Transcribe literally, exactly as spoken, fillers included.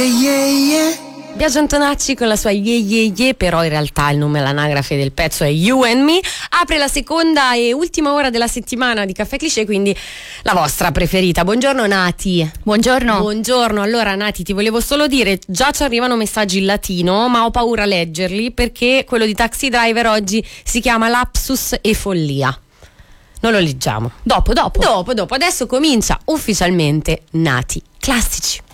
Yeah, yeah. Biagio Antonacci con la sua ye ye ye, però in realtà il nome all'anagrafe del pezzo è You and Me. Apre la seconda e ultima ora della settimana di Caffè Cliché, quindi la vostra preferita. Buongiorno Nati. Buongiorno. Buongiorno. Allora Nati, ti volevo solo dire, già ci arrivano messaggi in latino, ma ho paura a leggerli perché quello di Taxi Driver oggi si chiama Lapsus e Follia. Non lo leggiamo. Dopo, dopo. Dopo, dopo. Adesso comincia ufficialmente Nati Classici.